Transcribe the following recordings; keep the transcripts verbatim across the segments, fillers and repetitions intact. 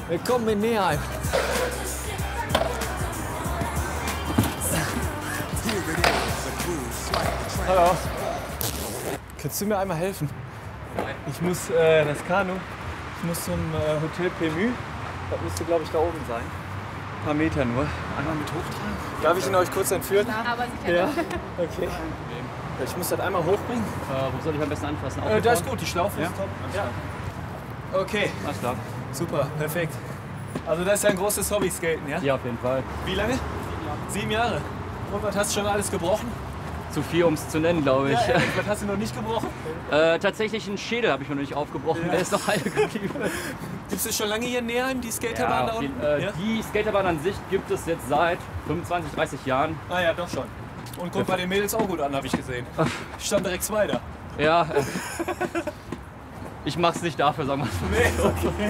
Willkommen in Neheim. Hallo. Kannst du mir einmal helfen? Ich muss äh, das Kanu, ich muss zum äh, Hotel Pemü. Das müsste, glaube ich, da oben sein. Ein paar Meter nur. Einmal mit hochtragen. Darf ich ihn euch kurz entführen? Aber sicher. Ja. Okay. Ich muss das einmal hochbringen. Äh, wo soll ich am besten anfassen? Äh, das ist gut, die Schlaufe ja? ist top. Ja. Okay. Alles klar. Super, perfekt. Also das ist ja ein großes Hobby, Skaten, ja? Ja, auf jeden Fall. Wie lange? Sieben Jahre. Und was hast du schon alles gebrochen? Zu viel, um es zu nennen, glaube ich. Ja, ja. Was hast du noch nicht gebrochen? äh, tatsächlich einen Schädel habe ich noch nicht aufgebrochen, ja. Der ist noch heil geblieben. Gibt es schon lange hier in Neheim, die Skaterbahn ja, da unten? Äh, ja? Die Skaterbahn an sich gibt es jetzt seit fünfundzwanzig, dreißig Jahren. Ah ja, doch schon. Und kommt bei den Mädels auch gut an, habe ich gesehen. Ich stand direkt zwei da. Ja, äh, ich mach's nicht dafür, sagen wir mal. Nee, okay.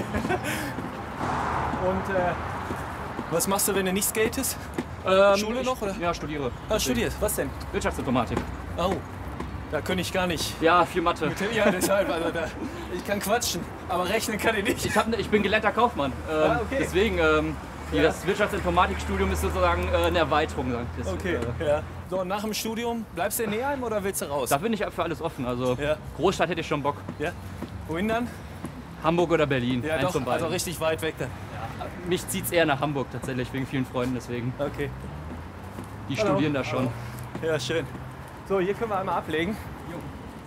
Und äh, was machst du, wenn du nicht skatest? Ähm, Schule ich, noch, oder? Ja, studiere. Ah, studierst. Was denn? Wirtschaftsinformatik. Oh, da könnte ich gar nicht. Ja, viel Mathe. Ja, deshalb, also da, ich kann quatschen, aber rechnen kann ich nicht. Ich, hab, ne, ich bin gelernter Kaufmann. Ähm, ah, okay. Deswegen, ähm, ja. das Wirtschaftsinformatikstudium ist sozusagen äh, eine Erweiterung. Das, okay, äh, ja. So, und nach dem Studium bleibst du in Neheim oder willst du raus? Da bin ich für alles offen. Also ja. Großstadt hätte ich schon Bock. Ja. Wohin dann? Hamburg oder Berlin. Ja, eins doch, von beiden. also richtig weit weg dann. Ja. Mich zieht es eher nach Hamburg tatsächlich, wegen vielen Freunden deswegen. Okay. Die Hallo. studieren da schon. Hallo. Ja, schön. So, hier können wir einmal ablegen. Jo.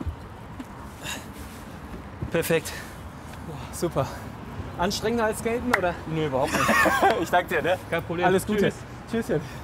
Perfekt. Super. Anstrengender als Skaten, oder? Nö, überhaupt nicht. Ich danke dir, ne? Kein Problem. Alles Gute. Tschüss. Tschüsschen.